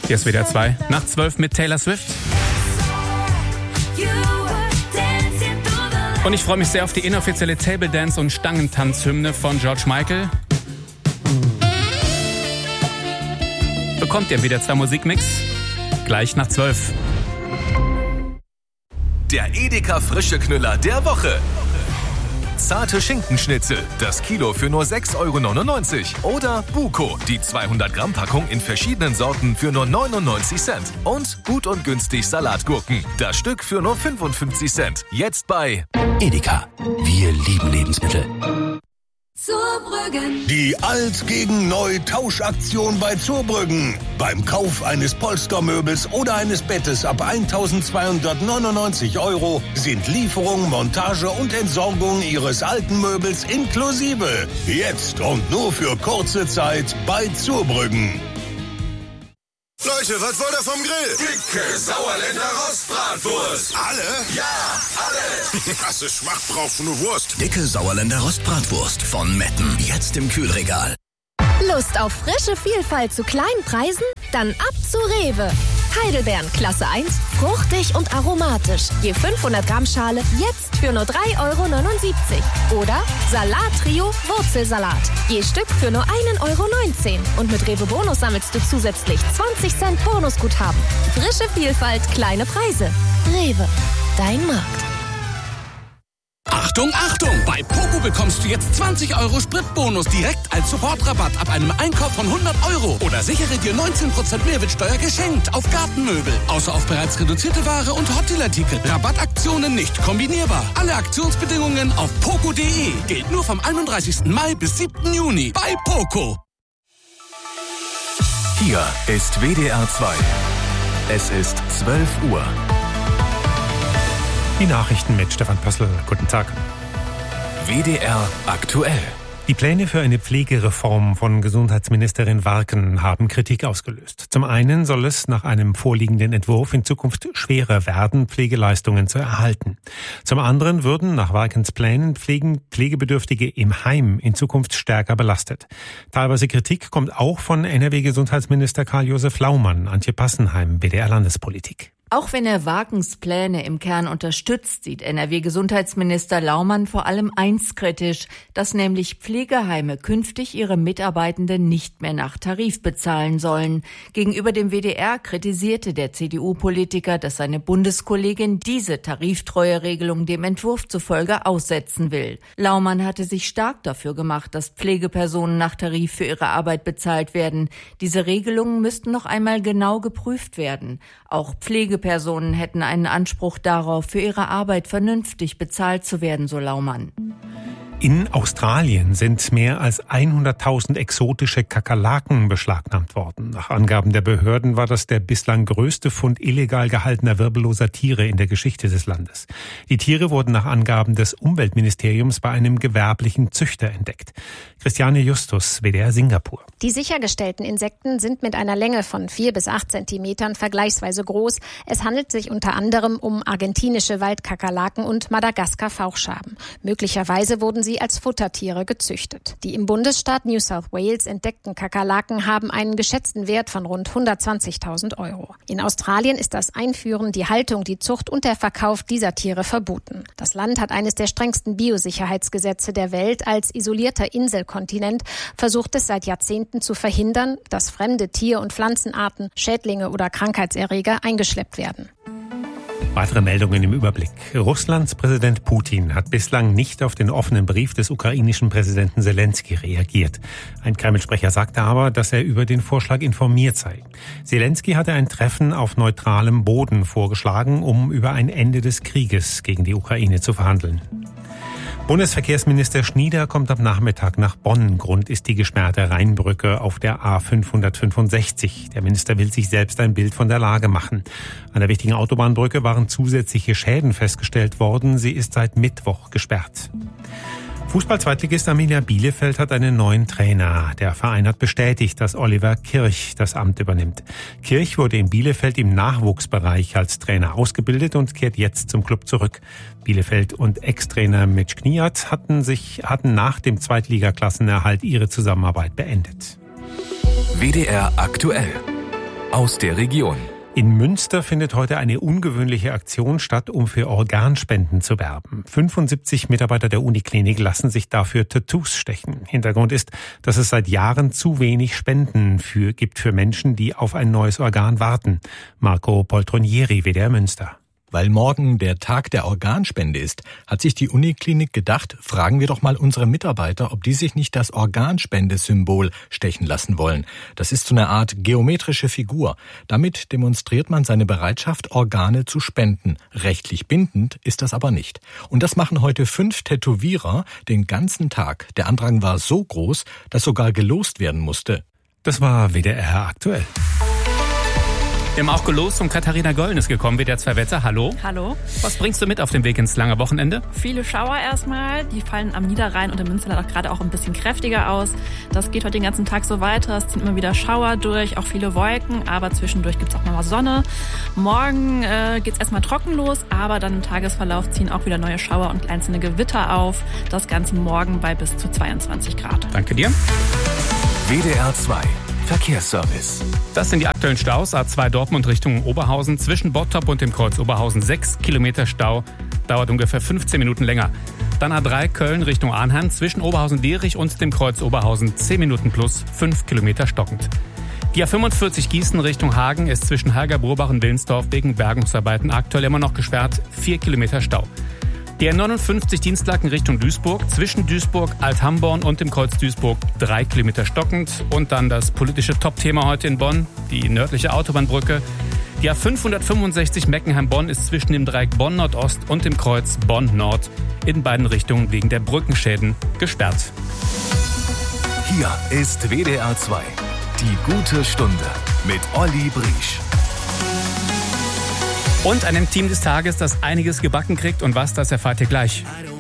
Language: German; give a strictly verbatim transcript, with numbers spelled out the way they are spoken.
Hier ist W D R zwei, nach zwölf mit Taylor Swift. Und ich freue mich sehr auf die inoffizielle Table Dance- und Stangentanzhymne von George Michael. Bekommt ihr wieder zwei Musikmix? Gleich nach zwölf. Der Edeka frische Knüller der Woche. Zarte Schinkenschnitzel, das Kilo für nur sechs Euro neunundneunzig. Oder Buko, die zweihundert Gramm Packung in verschiedenen Sorten für nur neunundneunzig Cent. Und gut und günstig Salatgurken, das Stück für nur fünfundfünfzig Cent. Jetzt bei Edeka. Wir lieben Lebensmittel. Zurbrüggen. Die Alt gegen Neu Tauschaktion bei Zurbrüggen. Beim Kauf eines Polstermöbels oder eines Bettes ab eintausendzweihundertneunundneunzig Euro sind Lieferung, Montage und Entsorgung Ihres alten Möbels inklusive. Jetzt und nur für kurze Zeit bei Zurbrüggen. Leute, was wollt ihr vom Grill? Dicke Sauerländer Rostbratwurst. Alle? Ja, alle. Hast du Schmacht brauchst du nur Wurst. Dicke Sauerländer Rostbratwurst von Metten. Jetzt im Kühlregal. Lust auf frische Vielfalt zu kleinen Preisen? Dann ab zu Rewe. Heidelbeeren Klasse eins, fruchtig und aromatisch. Je fünfhundert Gramm Schale jetzt für nur drei Euro neunundsiebzig. Oder Salat-Trio Wurzelsalat. Je Stück für nur ein Euro neunzehn. Und mit Rewe Bonus sammelst du zusätzlich zwanzig Cent Bonusguthaben. Frische Vielfalt, kleine Preise. Rewe, dein Markt. Achtung, Achtung! Bei Poco bekommst du jetzt zwanzig Euro Spritbonus direkt als Sofortrabatt ab einem Einkauf von hundert Euro. Oder sichere dir neunzehn Prozent Mehrwertsteuer geschenkt auf Gartenmöbel. Außer auf bereits reduzierte Ware und Hotdealer-Ticket. Rabattaktionen nicht kombinierbar. Alle Aktionsbedingungen auf poco punkt de. Gilt nur vom einunddreißigsten Mai bis siebten Juni bei Poco. Hier ist W D R zwei. Es ist zwölf Uhr. Die Nachrichten mit Stefan Pössl. Guten Tag. W D R aktuell. Die Pläne für eine Pflegereform von Gesundheitsministerin Warken haben Kritik ausgelöst. Zum einen soll es nach einem vorliegenden Entwurf in Zukunft schwerer werden, Pflegeleistungen zu erhalten. Zum anderen würden nach Warkens Plänen Pflegen, Pflegebedürftige im Heim in Zukunft stärker belastet. Teilweise Kritik kommt auch von N R W-Gesundheitsminister Karl-Josef Laumann. Antje Passenheim, W D R Landespolitik. Auch wenn er Warkens Pläne im Kern unterstützt, sieht N R W-Gesundheitsminister Laumann vor allem eins kritisch, dass nämlich Pflegeheime künftig ihre Mitarbeitenden nicht mehr nach Tarif bezahlen sollen. Gegenüber dem W D R kritisierte der C D U-Politiker, dass seine Bundeskollegin diese tariftreue Regelung dem Entwurf zufolge aussetzen will. Laumann hatte sich stark dafür gemacht, dass Pflegepersonen nach Tarif für ihre Arbeit bezahlt werden. Diese Regelungen müssten noch einmal genau geprüft werden. Auch Pflegepersonen hätten einen Anspruch darauf, für ihre Arbeit vernünftig bezahlt zu werden, so Laumann. In Australien sind mehr als hunderttausend exotische Kakerlaken beschlagnahmt worden. Nach Angaben der Behörden war das der bislang größte Fund illegal gehaltener wirbelloser Tiere in der Geschichte des Landes. Die Tiere wurden nach Angaben des Umweltministeriums bei einem gewerblichen Züchter entdeckt. Christiane Justus, W D R Singapur. Die sichergestellten Insekten sind mit einer Länge von vier bis acht Zentimetern vergleichsweise groß. Es handelt sich unter anderem um argentinische Waldkakerlaken und Madagaskar-Fauchschaben. Möglicherweise wurden sie als Futtertiere gezüchtet. Die im Bundesstaat New South Wales entdeckten Kakerlaken haben einen geschätzten Wert von rund hundertzwanzigtausend Euro. In Australien ist das Einführen, die Haltung, die Zucht und der Verkauf dieser Tiere verboten. Das Land hat eines der strengsten Biosicherheitsgesetze der Welt. Als isolierter Inselkontinent versucht es seit Jahrzehnten zu verhindern, dass fremde Tier- und Pflanzenarten, Schädlinge oder Krankheitserreger eingeschleppt werden. Weitere Meldungen im Überblick. Russlands Präsident Putin hat bislang nicht auf den offenen Brief des ukrainischen Präsidenten Selensky reagiert. Ein Kreml-Sprecher sagte aber, dass er über den Vorschlag informiert sei. Selensky hatte ein Treffen auf neutralem Boden vorgeschlagen, um über ein Ende des Krieges gegen die Ukraine zu verhandeln. Bundesverkehrsminister Schnieder kommt am Nachmittag nach Bonn. Grund ist die gesperrte Rheinbrücke auf der A fünfhundertfünfundsechzig. Der Minister will sich selbst ein Bild von der Lage machen. An der wichtigen Autobahnbrücke waren zusätzliche Schäden festgestellt worden. Sie ist seit Mittwoch gesperrt. Fußball-Zweitligist Arminia Bielefeld hat einen neuen Trainer. Der Verein hat bestätigt, dass Oliver Kirch das Amt übernimmt. Kirch wurde in Bielefeld im Nachwuchsbereich als Trainer ausgebildet und kehrt jetzt zum Klub zurück. Bielefeld und Ex-Trainer Mitch Kniat hatten sich, hatten nach dem Zweitligaklassenerhalt ihre Zusammenarbeit beendet. W D R aktuell. aus der Region. In Münster findet heute eine ungewöhnliche Aktion statt, um für Organspenden zu werben. fünfundsiebzig Mitarbeiter der Uniklinik lassen sich dafür Tattoos stechen. Hintergrund ist, dass es seit Jahren zu wenig Spenden für, gibt für Menschen, die auf ein neues Organ warten. Marco Poltronieri, W D R Münster. Weil morgen der Tag der Organspende ist, hat sich die Uniklinik gedacht, fragen wir doch mal unsere Mitarbeiter, ob die sich nicht das Organspendesymbol stechen lassen wollen. Das ist so eine Art geometrische Figur. Damit demonstriert man seine Bereitschaft, Organe zu spenden. Rechtlich bindend ist das aber nicht. Und das machen heute fünf Tätowierer den ganzen Tag. Der Andrang war so groß, dass sogar gelost werden musste. Das war W D R aktuell. Wir haben auch gelost und Katharina Gollen ist gekommen, W D R zwei Wetter. Hallo. Hallo. Was bringst du mit auf dem Weg ins lange Wochenende? Viele Schauer erstmal. Die fallen am Niederrhein und im Münsterland auch gerade auch ein bisschen kräftiger aus. Das geht heute den ganzen Tag so weiter. Es ziehen immer wieder Schauer durch, auch viele Wolken, aber zwischendurch gibt es auch nochmal Sonne. Morgen äh, geht es erstmal trocken los, aber dann im Tagesverlauf ziehen auch wieder neue Schauer und einzelne Gewitter auf. Das Ganze morgen bei bis zu zweiundzwanzig Grad. Danke dir. W D R zwei Verkehrsservice. Das sind die aktuellen Staus. A zwei Dortmund Richtung Oberhausen. Zwischen Bottrop und dem Kreuz Oberhausen sechs Kilometer Stau. Dauert ungefähr fünfzehn Minuten länger. Dann A drei Köln Richtung Arnhem. Zwischen Oberhausen-Dierich und dem Kreuz Oberhausen zehn Minuten plus fünf Kilometer stockend. Die A fünfundvierzig Gießen Richtung Hagen ist zwischen Halger-Burbach und Willensdorf wegen Bergungsarbeiten aktuell immer noch gesperrt. vier Kilometer Stau. Die A neunundfünfzig Dienstlaken Richtung Duisburg, zwischen Duisburg, Althamborn und dem Kreuz Duisburg drei Kilometer stockend. Und dann das politische Top-Thema heute in Bonn, die nördliche Autobahnbrücke. Die A fünfhundertfünfundsechzig Meckenheim-Bonn ist zwischen dem Dreieck Bonn-Nordost und dem Kreuz Bonn-Nord in beiden Richtungen wegen der Brückenschäden gesperrt. Hier ist W D R zwei, die gute Stunde mit Olli Briesch. Und einem Team des Tages, das einiges gebacken kriegt und was, das erfahrt ihr gleich.